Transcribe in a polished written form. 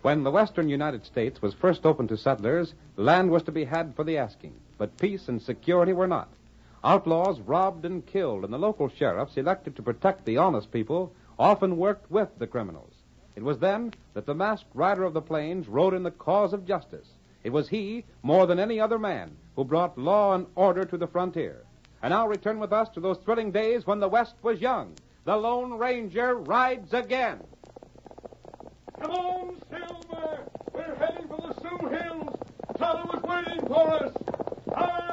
When the western United States was first opened to settlers, land was to be had for the asking, but peace and security were not. Outlaws robbed and killed, and the local sheriffs, elected to protect the honest people, often worked with the criminals. It was then that the masked rider of the plains rode in the cause of justice. It was he, more than any other man, who brought law and order to the frontier. And now return with us to those thrilling days when the West was young. The Lone Ranger rides again.